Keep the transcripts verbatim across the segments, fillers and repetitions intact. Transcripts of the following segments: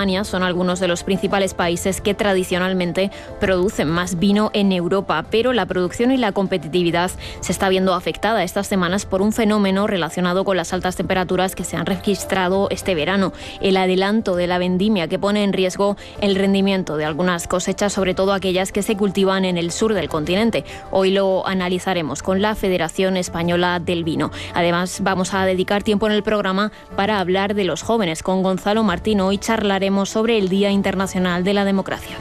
Alemania son algunos de los principales países que tradicionalmente producen más vino en Europa, pero la producción y la competitividad se está viendo afectada estas semanas por un fenómeno relacionado con las altas temperaturas que se han registrado este verano. El adelanto de la vendimia que pone en riesgo el rendimiento de algunas cosechas, sobre todo aquellas que se cultivan en el sur del continente. Hoy lo analizaremos con la Federación Española del Vino. Además, vamos a dedicar tiempo en el programa para hablar de los jóvenes. Con Gonzalo Martín hoy charlaremos sobre el Día Internacional de la Democracia.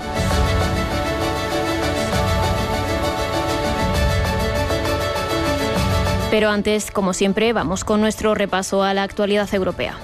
Pero antes, como siempre, vamos con nuestro repaso a la actualidad europea.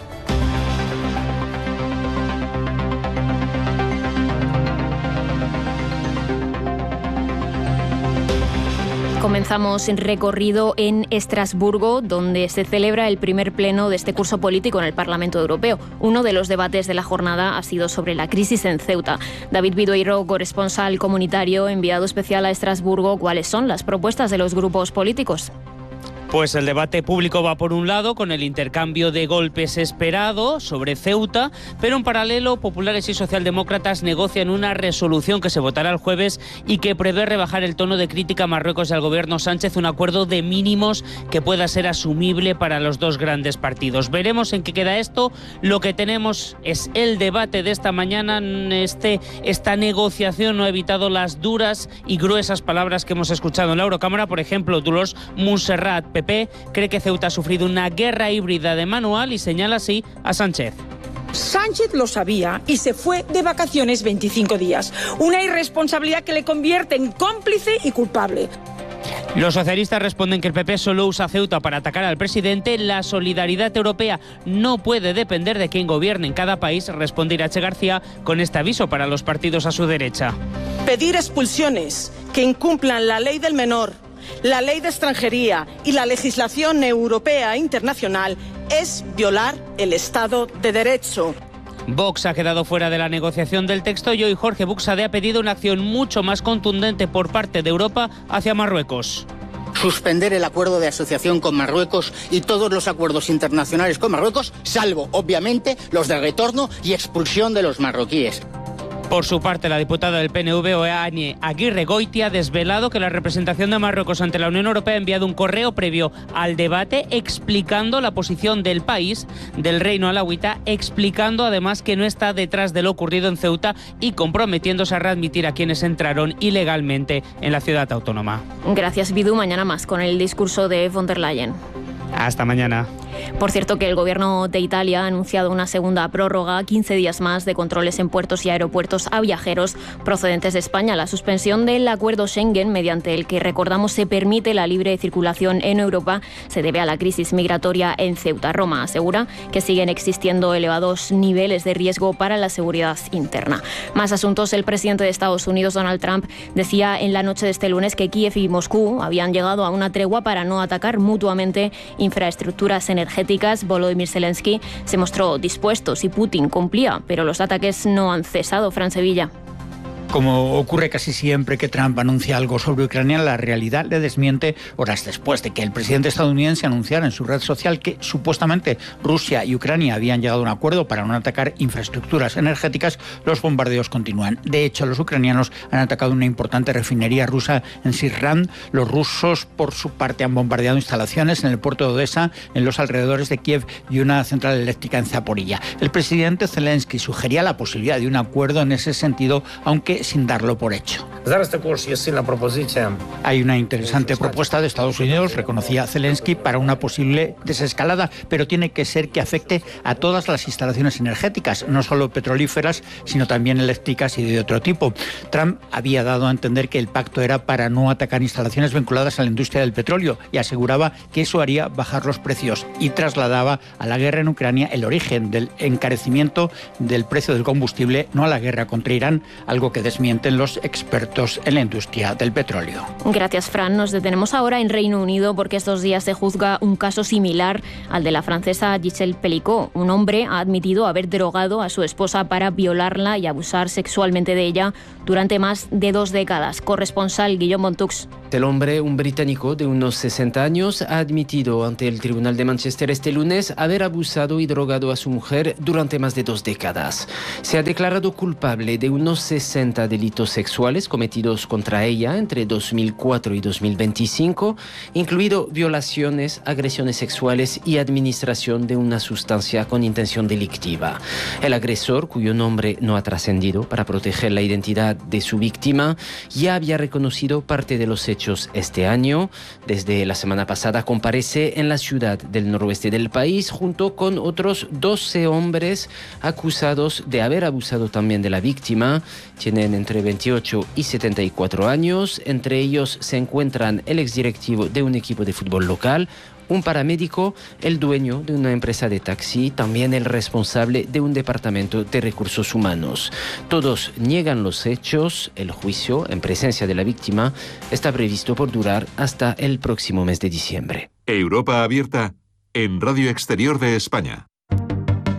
Comenzamos el recorrido en Estrasburgo, donde se celebra el primer pleno de este curso político en el Parlamento Europeo. Uno de los debates de la jornada ha sido sobre la crisis en Ceuta. David Vidueiro, corresponsal comunitario, enviado especial a Estrasburgo, ¿cuáles son las propuestas de los grupos políticos? Pues el debate público va por un lado, con el intercambio de golpes esperado sobre Ceuta, pero en paralelo populares y socialdemócratas negocian una resolución que se votará el jueves y que prevé rebajar el tono de crítica a Marruecos y al gobierno Sánchez, un acuerdo de mínimos que pueda ser asumible para los dos grandes partidos. Veremos en qué queda esto. Lo que tenemos es el debate de esta mañana. Este, esta negociación no ha evitado las duras y gruesas palabras que hemos escuchado en la Eurocámara. Por ejemplo, Dolors Montserrat, P P, cree que Ceuta ha sufrido una guerra híbrida de manual y señala así a Sánchez. Sánchez lo sabía y se fue de vacaciones veinticinco días. Una irresponsabilidad que le convierte en cómplice y culpable. Los socialistas responden que el P P solo usa Ceuta para atacar al presidente. La solidaridad europea no puede depender de quién gobierne en cada país, responde Irache García con este aviso para los partidos a su derecha. Pedir expulsiones que incumplan la ley del menor, la ley de extranjería y la legislación europea e internacional es violar el Estado de Derecho. Vox ha quedado fuera de la negociación del texto y hoy Jorge Buxade ha pedido una acción mucho más contundente por parte de Europa hacia Marruecos. Suspender el acuerdo de asociación con Marruecos y todos los acuerdos internacionales con Marruecos, salvo, obviamente, los de retorno y expulsión de los marroquíes. Por su parte, la diputada del P N V, Oeane Aguirre Goitia, ha desvelado que la representación de Marruecos ante la Unión Europea ha enviado un correo previo al debate explicando la posición del país, del Reino Alauita, explicando además que no está detrás de lo ocurrido en Ceuta y comprometiéndose a readmitir a quienes entraron ilegalmente en la ciudad autónoma. Gracias, Bidu. Mañana más con el discurso de von der Leyen. Hasta mañana. Por cierto, que el Gobierno de Italia ha anunciado una segunda prórroga, quince días más de controles en puertos y aeropuertos a viajeros procedentes de España. La suspensión del acuerdo Schengen, mediante el que, recordamos, se permite la libre circulación en Europa, se debe a la crisis migratoria en Ceuta. Roma asegura que siguen existiendo elevados niveles de riesgo para la seguridad interna. Más asuntos. El presidente de Estados Unidos, Donald Trump, decía en la noche de este lunes que Kiev y Moscú habían llegado a una tregua para no atacar mutuamente infraestructuras energéticas. Volodymyr Zelensky se mostró dispuesto si Putin cumplía, pero los ataques no han cesado. Fran Sevilla. Como ocurre casi siempre que Trump anuncia algo sobre Ucrania, la realidad le desmiente horas después de que el presidente estadounidense anunciara en su red social que supuestamente Rusia y Ucrania habían llegado a un acuerdo para no atacar infraestructuras energéticas. Los bombardeos continúan. De hecho, los ucranianos han atacado una importante refinería rusa en Sirran. Los rusos, por su parte, han bombardeado instalaciones en el puerto de Odessa, en los alrededores de Kiev y una central eléctrica en Zaporilla. El presidente Zelensky sugería la posibilidad de un acuerdo en ese sentido, aunque sin darlo por hecho. Hay una interesante propuesta de Estados Unidos, reconocía Zelensky, para una posible desescalada, pero tiene que ser que afecte a todas las instalaciones energéticas, no solo petrolíferas, sino también eléctricas y de otro tipo. Trump había dado a entender que el pacto era para no atacar instalaciones vinculadas a la industria del petróleo y aseguraba que eso haría bajar los precios y trasladaba a la guerra en Ucrania el origen del encarecimiento del precio del combustible, no a la guerra contra Irán, algo que desmienten los expertos en la industria del petróleo. Gracias, Fran. Nos detenemos ahora en Reino Unido porque estos días se juzga un caso similar al de la francesa Gisèle Pelicot. Un hombre ha admitido haber drogado a su esposa para violarla y abusar sexualmente de ella durante más de dos décadas. Corresponsal Guillaume Montux. El hombre, un británico de unos sesenta años, ha admitido ante el Tribunal de Manchester este lunes haber abusado y drogado a su mujer durante más de dos décadas. Se ha declarado culpable de unos sesenta delitos sexuales cometidos contra ella entre dos mil cuatro y dos mil veinticinco, incluido violaciones, agresiones sexuales y administración de una sustancia con intención delictiva. El agresor, cuyo nombre no ha trascendido para proteger la identidad de su víctima, ya había reconocido parte de los hechos este año. Desde la semana pasada comparece en la ciudad del noroeste del país junto con otros doce hombres acusados de haber abusado también de la víctima. Tienen entre veintiocho y setenta y cuatro años. Entre ellos se encuentran el exdirectivo de un equipo de fútbol local, un paramédico, el dueño de una empresa de taxi, también el responsable de un departamento de recursos humanos. Todos niegan los hechos. El juicio, en presencia de la víctima, está previsto por durar hasta el próximo mes de diciembre. Europa Abierta en Radio Exterior de España.